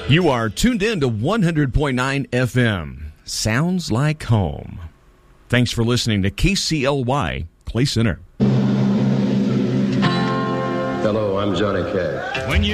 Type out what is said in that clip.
You are tuned in to 100.9 FM. Sounds like home. Thanks for listening to KCLY Clay Center. Hello, I'm Johnny Cash. When you